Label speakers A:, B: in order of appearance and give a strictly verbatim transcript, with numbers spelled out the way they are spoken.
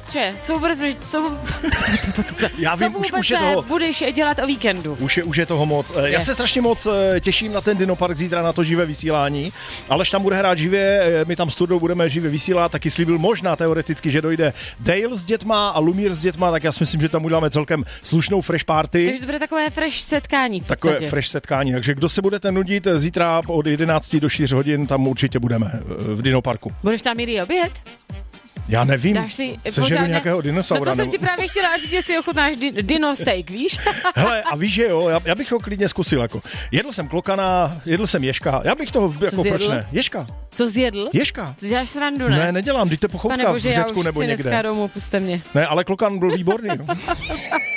A: Bratře, co budeš, co,
B: Já vím,
A: co
B: už,
A: vůbec
B: už je toho,
A: budeš dělat o víkendu?
B: už je, už je toho moc. Je. Já se strašně moc těším na ten Dinopark zítra, na to živé vysílání. Aleš tam bude hrát živě, my tam s Turdou budeme živě vysílat, taky slíbil možná teoreticky, že dojde Dale s dětma a Lumír s dětma, tak já si myslím, že tam uděláme celkem slušnou fresh party.
A: Takže to bude takové fresh setkání.
B: Takové fresh setkání, takže kdo se budete nudit zítra od jedenácti do čtyř hodin, tam určitě budeme v Dinoparku.
A: Budeš tam milý oběd?
B: Já nevím,
A: Dáš si
B: sežeru nějakého dinosaura.
A: No to jsem nebo... ti právě chtěla říct, že si ochutnáš di- dino steak, víš?
B: Hele, a víš, že jo, já, já bych ho klidně zkusil, jako. Jedl jsem klokana, jedl jsem ježka, já bych toho, jako proč ne? Ježka.
A: Co zjedl?
B: Ježka.
A: Co děláš srandu, ne?
B: Ne, nedělám, dejte pochopka v Řecku nebo někde.
A: Pane bože, já už chci dneska domů, puste mě.
B: Ne, ale klokan byl výborný. No.